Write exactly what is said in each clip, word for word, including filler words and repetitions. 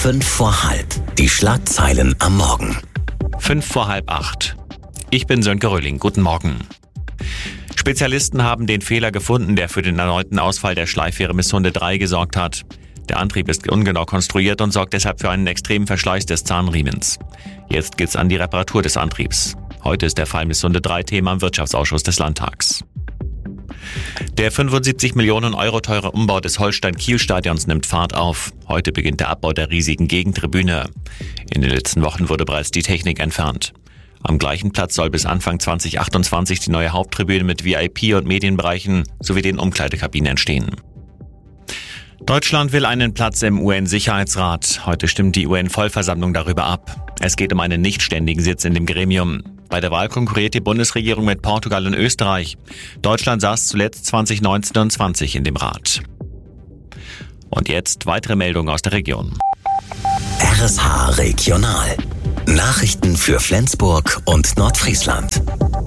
Fünf vor halb. Die Schlagzeilen am Morgen. Fünf vor halb acht. Ich bin Sönke Röhling. Guten Morgen. Spezialisten haben den Fehler gefunden, der für den erneuten Ausfall der Schleifwehre Missunde drei gesorgt hat. Der Antrieb ist ungenau konstruiert und sorgt deshalb für einen extremen Verschleiß des Zahnriemens. Jetzt geht's an die Reparatur des Antriebs. Heute ist der Fall Missunde drei Thema im Wirtschaftsausschuss des Landtags. Der fünfundsiebzig Millionen Euro teure Umbau des Holstein-Kiel-Stadions nimmt Fahrt auf. Heute beginnt der Abbau der riesigen Gegentribüne. In den letzten Wochen wurde bereits die Technik entfernt. Am gleichen Platz soll bis Anfang zwanzig achtundzwanzig die neue Haupttribüne mit V I P- und Medienbereichen sowie den Umkleidekabinen entstehen. Deutschland will einen Platz im U N-Sicherheitsrat. Heute stimmt die U N-Vollversammlung darüber ab. Es geht um einen nichtständigen Sitz in dem Gremium. Bei der Wahl konkurriert die Bundesregierung mit Portugal und Österreich. Deutschland saß zuletzt zwanzig neunzehn und zwanzig in dem Rat. Und jetzt weitere Meldungen aus der Region. R S H Regional. Nachrichten für Flensburg und Nordfriesland.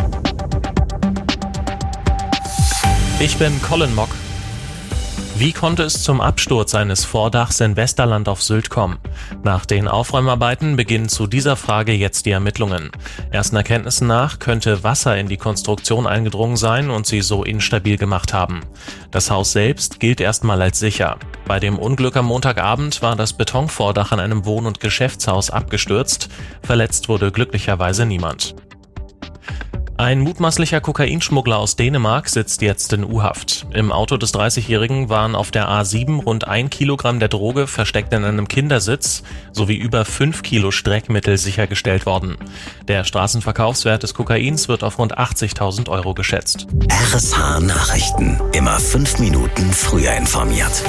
Ich bin Colin Mock. Wie konnte es zum Absturz eines Vordachs in Westerland auf Sylt kommen? Nach den Aufräumarbeiten beginnen zu dieser Frage jetzt die Ermittlungen. Ersten Erkenntnissen nach könnte Wasser in die Konstruktion eingedrungen sein und sie so instabil gemacht haben. Das Haus selbst gilt erstmal als sicher. Bei dem Unglück am Montagabend war das Betonvordach an einem Wohn- und Geschäftshaus abgestürzt. Verletzt wurde glücklicherweise niemand. Ein mutmaßlicher Kokainschmuggler aus Dänemark sitzt jetzt in U-Haft. Im Auto des dreißigjährigen waren auf der A sieben rund ein Kilogramm der Droge versteckt in einem Kindersitz sowie über fünf Kilo Streckmittel sichergestellt worden. Der Straßenverkaufswert des Kokains wird auf rund achtzigtausend Euro geschätzt. R S H Nachrichten. Immer fünf Minuten früher informiert.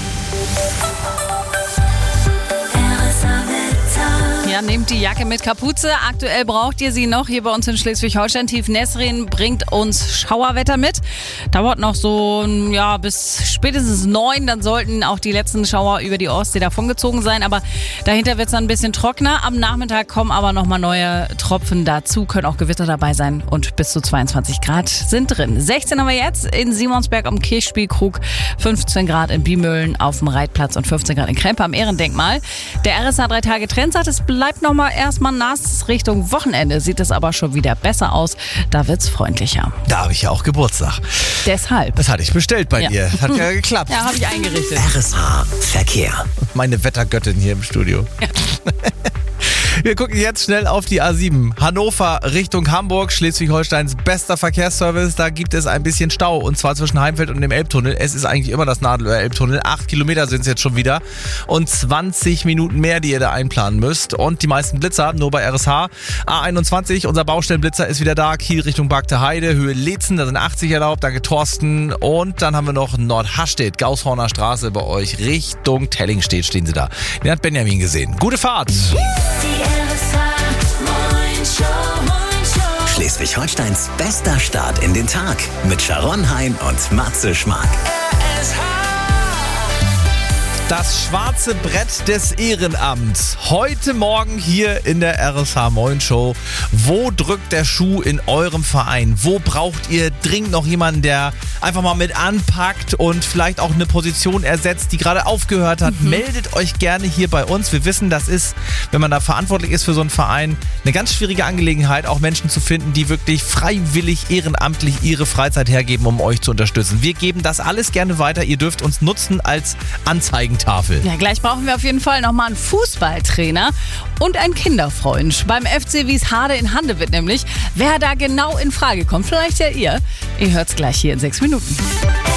Ja, nehmt die Jacke mit Kapuze. Aktuell braucht ihr sie noch hier bei uns in Schleswig-Holstein. Tief Nesrin bringt uns Schauerwetter mit. Dauert noch so ja, bis spätestens neun. Dann sollten auch die letzten Schauer über die Ostsee davongezogen sein. Aber dahinter wird es dann ein bisschen trockener. Am Nachmittag kommen aber nochmal neue Tropfen dazu. Können auch Gewitter dabei sein. Und bis zu zweiundzwanzig Grad sind drin. sechzehn haben wir jetzt in Simonsberg am Kirchspielkrug. fünfzehn Grad in Biemühlen auf dem Reitplatz und fünfzehn Grad in Krempe am Ehrendenkmal. Der R S H drei Tage Trend sagt, es bleibt noch mal erstmal nass. Richtung Wochenende sieht es aber schon wieder besser aus. Da wird's freundlicher. Da habe ich ja auch Geburtstag. Deshalb. Das hatte ich bestellt bei Ja. dir. Das hat ja geklappt. Ja, habe ich eingerichtet. R S H Verkehr. Meine Wettergöttin hier im Studio. Ja. Wir gucken jetzt schnell auf die A sieben. Hannover Richtung Hamburg, Schleswig-Holsteins bester Verkehrsservice. Da gibt es ein bisschen Stau und zwar zwischen Heimfeld und dem Elbtunnel. Es ist eigentlich immer das Nadelöhr-Elbtunnel. Acht Kilometer sind es jetzt schon wieder und zwanzig Minuten mehr, die ihr da einplanen müsst. Und die meisten Blitzer nur bei R S H. A einundzwanzig, unser Baustellenblitzer ist wieder da. Kiel Richtung Bagte Heide, Höhe Leetzen, da sind achtzig erlaubt. Danke Thorsten. Und dann haben wir noch Nordhastedt, Gaushorner Straße bei euch. Richtung Tellingstedt stehen sie da. Den hat Benjamin gesehen. Gute Fahrt! Schleswig-Holsteins bester Start in den Tag mit Sharon Hein und Matze Schmark. Das schwarze Brett des Ehrenamts. Heute Morgen hier in der R S H Moin Show. Wo drückt der Schuh in eurem Verein? Wo braucht ihr dringend noch jemanden, der einfach mal mit anpackt und vielleicht auch eine Position ersetzt, die gerade aufgehört hat? Mhm. Meldet euch gerne hier bei uns. Wir wissen, das ist, wenn man da verantwortlich ist für so einen Verein, eine ganz schwierige Angelegenheit, auch Menschen zu finden, die wirklich freiwillig, ehrenamtlich ihre Freizeit hergeben, um euch zu unterstützen. Wir geben das alles gerne weiter. Ihr dürft uns nutzen als Anzeigen. Tafel. Ja, gleich brauchen wir auf jeden Fall nochmal einen Fußballtrainer und einen Kinderfreund. Beim F C Wieshade in Handewitt nämlich. Wer da genau in Frage kommt, vielleicht ja ihr. Ihr hört's gleich hier in sechs Minuten.